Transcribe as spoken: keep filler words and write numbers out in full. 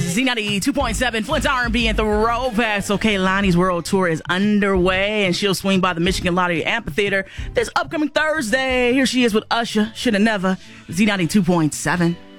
Z ninety-two point seven, Flint's R and B and Throwbacks. Okay, Lonnie's World Tour is underway, and she'll swing by the Michigan Lottery Amphitheater this upcoming Thursday. Here she is with Usher, Shoulda Never, Z ninety-two point seven.